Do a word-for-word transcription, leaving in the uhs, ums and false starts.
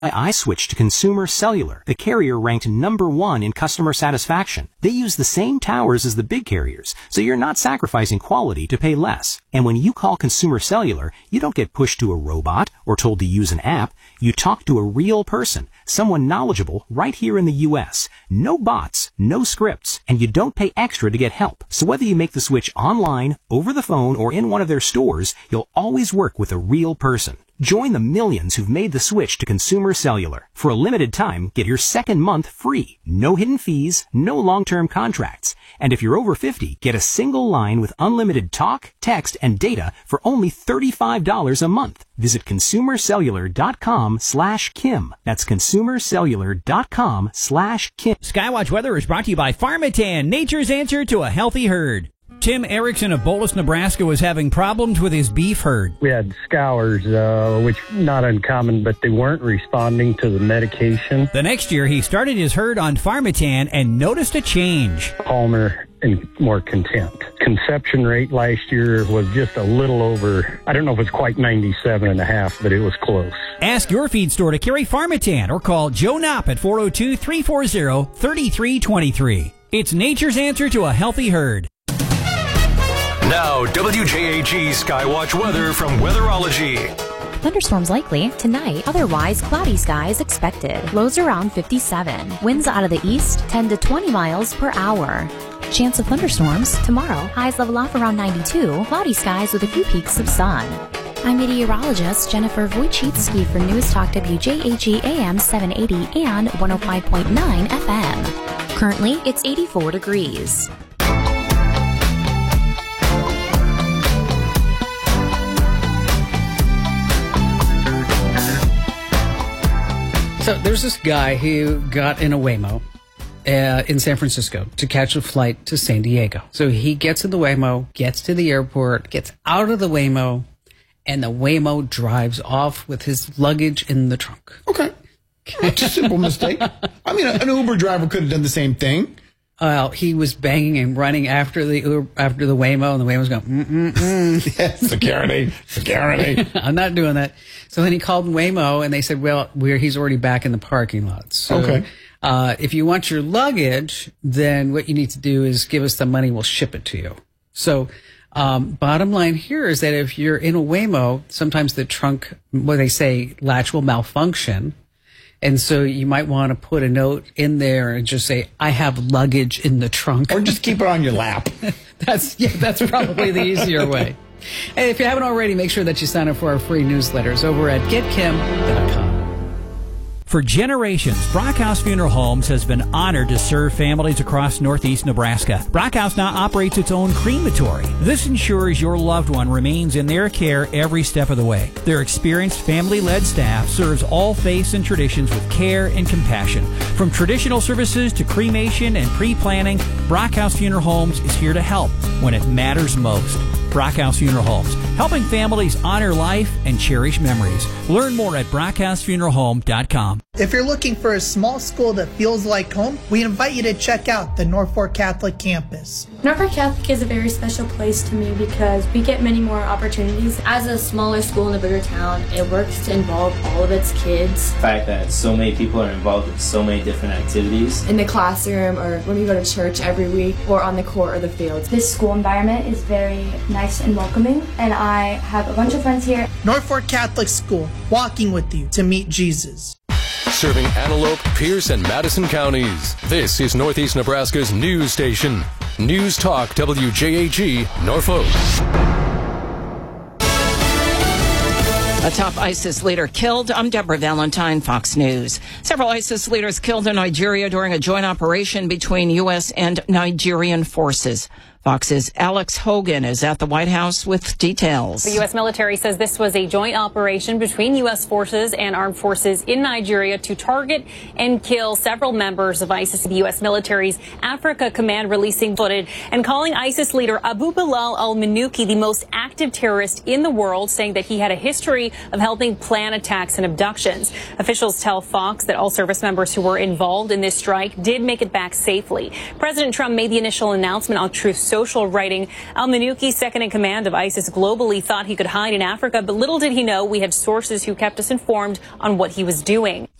I switched to Consumer Cellular, the carrier ranked number one in customer satisfaction. They use the same towers as the big carriers, so you're not sacrificing quality to pay less. And when you call Consumer Cellular, you don't get pushed to a robot or told to use an app. You talk to a real person, someone knowledgeable right here in the U S. No bots, no scripts, and you don't pay extra to get help. So whether you make the switch online, over the phone, or in one of their stores, you'll always work with a real person. Join the millions who've made the switch to Consumer Cellular. For a limited time, get your second month free. No hidden fees, no long-term contracts. And if you're over fifty, get a single line with unlimited talk, text, and data for only thirty-five dollars a month. Visit consumercellular.com slash Kim. That's consumercellular.com slash Kim. Skywatch Weather is brought to you by Pharmatan, nature's answer to a healthy herd. Tim Erickson of Bolus, Nebraska was having problems with his beef herd. We had scours, uh, which not uncommon, but they weren't responding to the medication. The next year, he started his herd on Pharmatan and noticed a change. Calmer and more content. Conception rate last year was just a little over, I don't know if it's quite ninety-seven and a half, but it was close. Ask your feed store to carry Pharmatan or call Joe Knopp at four oh two, three four zero, three three two three. It's nature's answer to a healthy herd. Now, W J A G Skywatch weather from Weatherology. Thunderstorms likely tonight, otherwise cloudy skies expected. Lows around fifty-seven. Winds out of the east ten to twenty miles per hour. Chance of thunderstorms tomorrow. Highs level off around ninety-two. Cloudy skies with a few peaks of sun. I'm meteorologist Jennifer Wojcicki for News Talk W J A G A M seven eighty and one oh five point nine F M. Currently, it's eighty-four degrees. So there's this guy who got in a Waymo uh, in San Francisco to catch a flight to San Diego. So he gets in the Waymo, gets to the airport, gets out of the Waymo, and the Waymo drives off with his luggage in the trunk. Okay. It's a simple mistake. I mean, an Uber driver could have done the same thing. Well, he was banging and running after the Uber, after the Waymo, and the Waymo's going, mm-mm-mm. Yeah, security, security. I'm not doing that. So then he called Waymo, and they said, well, we're, he's already back in the parking lot. So, okay. Uh, if you want your luggage, then what you need to do is give us the money. We'll ship it to you. So um, bottom line here is that if you're in a Waymo, sometimes the trunk, what they say, latch will malfunction. And so you might want to put a note in there and just say, I have luggage in the trunk. Or just keep it on your lap. That's yeah, that's probably the easier way. And if you haven't already, make sure that you sign up for our free newsletters over at get kim dot com. For generations, Brockhouse Funeral Homes has been honored to serve families across northeast Nebraska. Brockhouse now operates its own crematory. This ensures your loved one remains in their care every step of the way. Their experienced family-led staff serves all faiths and traditions with care and compassion. From traditional services to cremation and pre-planning, Brockhouse Funeral Homes is here to help when it matters most. Brockhouse Funeral Homes, helping families honor life and cherish memories. Learn more at brockhouse funeral home dot com. If you're looking for a small school that feels like home, we invite you to check out the Norfolk Catholic campus. Norfolk Catholic is a very special place to me because we get many more opportunities. As a smaller school in a bigger town, it works to involve all of its kids. The fact that so many people are involved in so many different activities. In the classroom or when we go to church every week or on the court or the field. This school environment is very nice and welcoming, and I have a bunch of friends here. Norfolk Catholic School, walking with you to meet Jesus. Serving Antelope, Pierce, and Madison counties. This is Northeast Nebraska's news station. News Talk W J A G, Norfolk. A top ISIS leader killed. I'm Deborah Valentine, Fox News. Several ISIS leaders killed in Nigeria during a joint operation between U S and Nigerian forces. Fox's Alex Hogan is at the White House with details. The U S military says this was a joint operation between U S forces and armed forces in Nigeria to target and kill several members of ISIS. The U S military's Africa Command releasing footage and calling ISIS leader Abu Bilal al-Manuki the most active terrorist in the world, saying that he had a history of helping plan attacks and abductions. Officials tell Fox that all service members who were involved in this strike did make it back safely. President Trump made the initial announcement on Truth Social, writing, Al-Manuki, second in command of ISIS globally, thought he could hide in Africa, but little did he know we had sources who kept us informed on what he was doing.